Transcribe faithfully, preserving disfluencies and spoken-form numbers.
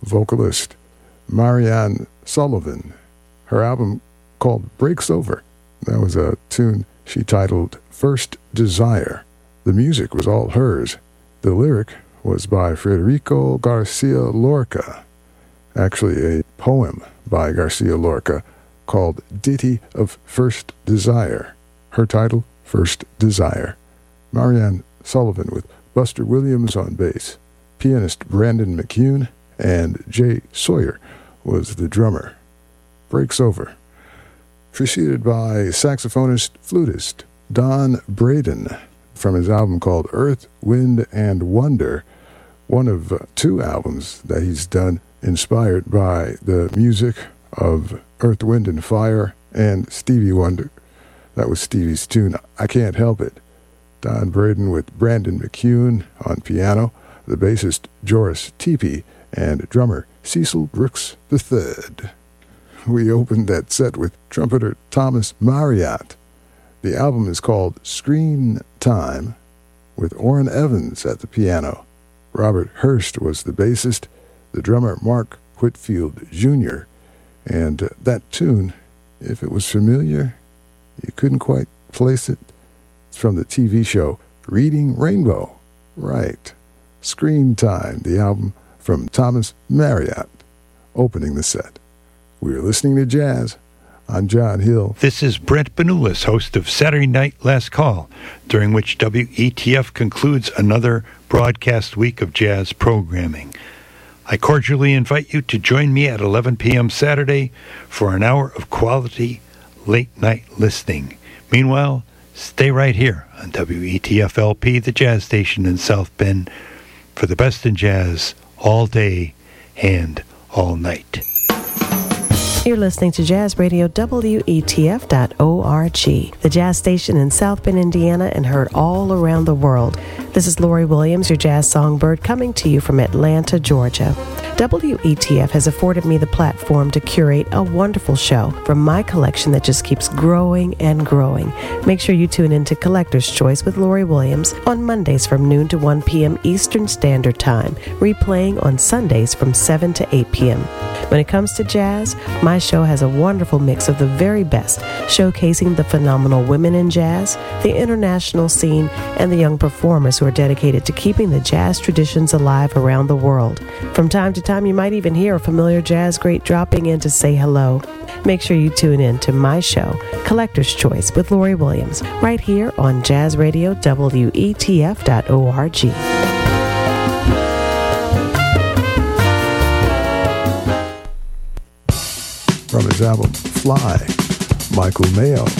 vocalist Marianne Sullivan. Her album called Breaks Over. That was a tune she titled First Desire. The music was all hers. The lyric was by Federico Garcia Lorca, actually a poem by Garcia Lorca called Ditty of First Desire. Her title, First Desire. Marianne Sullivan with Buster Williams on bass, pianist Brandon McCune, and Jay Sawyer was the drummer. Breaks Over. Preceded by saxophonist, flutist Don Braden from his album called Earth, Wind, and Wonder, one of uh, two albums that he's done inspired by the music of Earth, Wind, and Fire and Stevie Wonder. That was Stevie's tune, I Can't Help It. Don Braden with Brandon McCune on piano, the bassist Joris Tepe, and drummer Cecil Brooks the third. We opened that set with trumpeter Thomas Marriott. The album is called Screen Time, with Orrin Evans at the piano. Robert Hurst was the bassist, the drummer Mark Whitfield Junior And uh, that tune, if it was familiar, you couldn't quite place it. It's from the T V show Reading Rainbow. Right. Screen Time, the album from Thomas Marriott, opening the set. We're listening to jazz. I'm John Hill. This is Brent Benulis, host of Saturday Night Last Call, during which W E T F concludes another broadcast week of jazz programming. I cordially invite you to join me at eleven p.m. Saturday for an hour of quality late-night listening. Meanwhile, stay right here on W E T F L P, the jazz station in South Bend, for the best in jazz all day and all night. You're listening to Jazz Radio W E T F dot org, the jazz station in South Bend, Indiana, and heard all around the world. This is Lori Williams, your jazz songbird, coming to you from Atlanta, Georgia. W E T F has afforded me the platform to curate a wonderful show from my collection that just keeps growing and growing. Make sure you tune in to Collector's Choice with Lori Williams on Mondays from noon to one p.m. Eastern Standard Time, replaying on Sundays from seven to eight p.m. When it comes to jazz, my show has a wonderful mix of the very best, showcasing the phenomenal women in jazz, the international scene, and the young performers who are dedicated to keeping the jazz traditions alive around the world. From time to time, you might even hear a familiar jazz great dropping in to say hello. Make sure you tune in to my show, Collector's Choice with Lori Williams, right here on Jazz Radio W E T F dot org. From his album Fly, Michael Mayo.